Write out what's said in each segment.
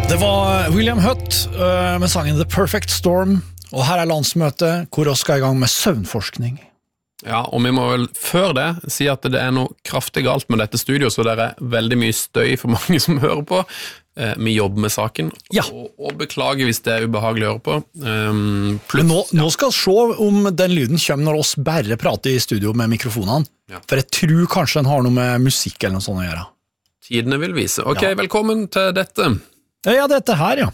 Det var William Hutt med sangen The Perfect Storm, og her landsmøtet hvor vi skal i gang med søvnforskning. Ja, og vi må vel før det si at det noe kraftig galt med dette studioet, så det veldig mye støy for mange som hører på. Vi jobber med saken, ja. og beklager hvis det ubehagelig å høre på. Men nå skal vi se om den lyden kommer når oss bare prater i studio med mikrofonene, for jeg tror kanskje den har noe med musikk eller noe sånt å gjøre. Tidene vil vise. Ok, velkommen til dette. Ja, dette her, ja.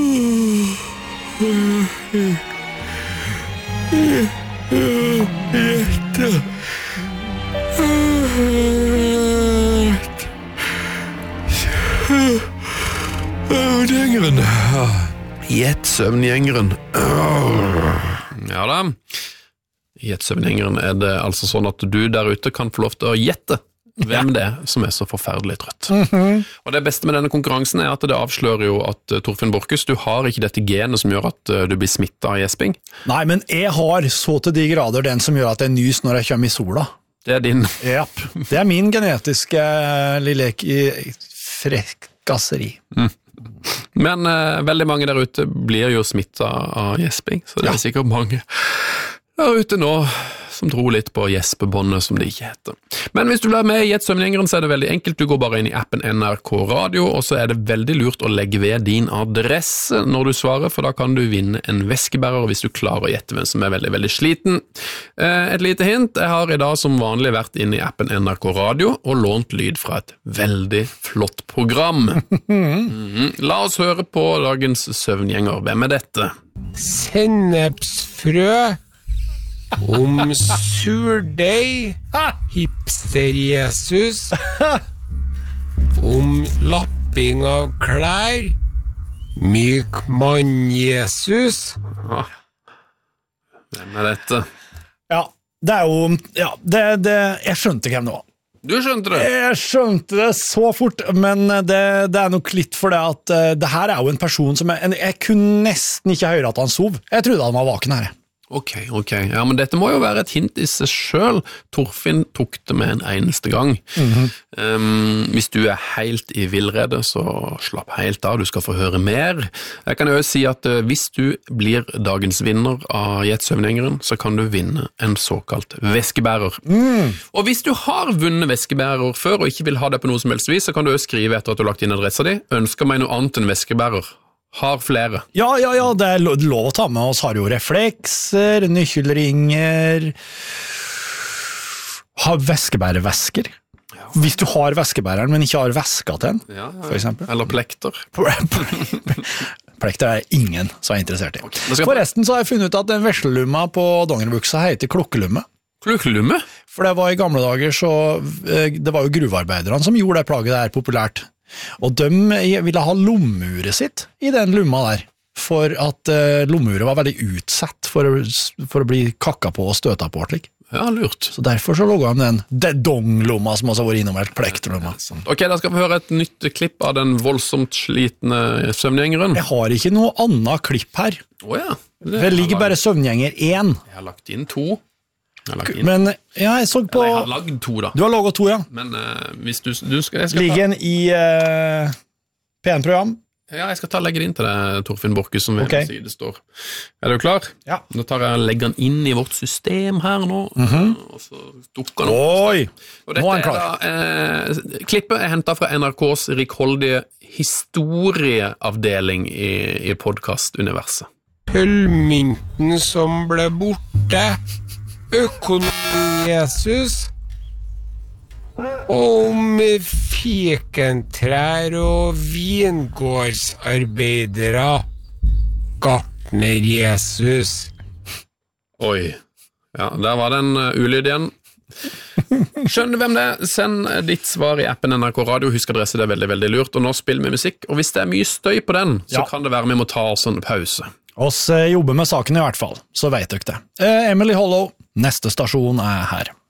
Gjett-søvngjengeren. Ja da. Gjett-søvngjengeren det altså sånn at du der ute kan få lov til å gjette hvem det som så forferdelig trøtt. Og det beste med denne konkurransen at det avslører jo at Torfinn Borchhus, du har ikke dette genet som gjør at du blir smittet av gjesping. Nei, men jeg har så til de grader den som gjør at jeg nys når jeg kommer i sola. Det din. Ja, det min genetiske lille frekkasseri. Men veldig mange der ute blir jo smittet av gjesping, så det sikkert mange der ute nå som tror litt på gjespebåndet som det ikke heter. Men hvis du blir med i Gjett-søvngjengeren, så det veldig enkelt. Du går bare inn i appen NRK Radio, og så det veldig lurt å legge ved din adresse når du svarer, for da kan du vinne en veskebærer hvis du klarer å gjette hvem som veldig, veldig sliten. Et lite hint, jeg har i dag som vanlig vært inne i appen NRK Radio og lånt lyd fra et veldig flott program. La oss høre på dagens søvngjenger. Hvem dette? Sennepsfrø om surdeig, hipster-Jesus, om lapping av klær, myk mann-Jesus. Hvem dette? Ja, det jo jeg skjønte hvem det var. Du skjønte det? Jeg skjønte det så fort, men det nok litt for det at det her jo en person som jeg kunne nesten ikke høre at han sov. Jeg trodde han var vaken her. Ok. Ja, men dette må jo være et hint i seg selv. Torfinn tok det med en eneste gang. Hvis du helt i villrede, så slapp helt av. Du skal få høre mer. Jeg kan jo si at hvis du blir dagens vinner av Gjett-søvngjengeren, så kan du vinne en såkalt veskebærer. Og hvis du har vunnet veskebærer før og ikke vil ha det på noe som helst vis, så kan du jo skrive etter at du har lagt inn adressa di. Ønsker meg noe annet enn veskebærer. Har flere. Ja, det lov å ta med oss. Har jo reflekser, nykkelringer, har veskebærevesker. Ja. Hvis du har veskebæreren, men ikke har veska til den, for eksempel. Eller plekter. Plekter ingen som interessert i. Okay. Forresten så har jeg funnet ut at den veslelumma på dongeribuksa heter klokkelumme. Klokkelumme? For det var i gamle dager så, det var jo gruvearbeiderne som gjorde det plagget der populært. Og de ville ha lommeuret sitt i den lumma der, for at lommeuret var veldig utsatt for å bli kakka på og støta på. Slik. Ja, lurt. Så derfor så logget de den dong-lomma som også har vært innom helt plekterlomma. Ok, da skal vi høre et nytt klipp av den voldsomt slitne søvngjengeren. Jeg har ikke noe annet klipp her. Åja. Det ligger bare søvngjenger 1. Jeg har lagt inn 2. Men jeg så på... Jeg har lagd 2 da. Du har laget 2, ja. Men hvis du skal ligger den i P1-program? Ja, jeg skal legge det inn til deg, Torfinn Borchhus, som ved side står. Du klar? Ja. Nå legger den inn i vårt system her nå, og så dukker den opp. Oi, og dette nå den klar. Klippet hentet fra NRKs rikholdige historieavdeling i podcast-universet. Pølmynten som ble borte, økonomi-Jesus, om fikentrær og vingårdsarbeidere, gartner-Jesus. Oi, ja, der var den ulyd igjen. Skjønner du hvem det Send ditt svar i appen NRK Radio. Husk adresse, det veldig, veldig lurt. Og nå spiller vi musikk, og hvis det mye støy på den, så kan det være vi må ta oss en pause. Oss jobber med saken i hvert fall, så vet dere det. Emily Hollow, neste stasjon her.